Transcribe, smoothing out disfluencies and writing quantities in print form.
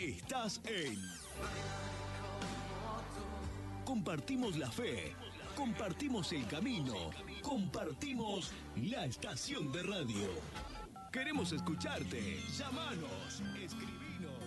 Estás en Compartimos la Fe, compartimos el camino, compartimos la estación de radio. Queremos escucharte. Llamanos, escribinos.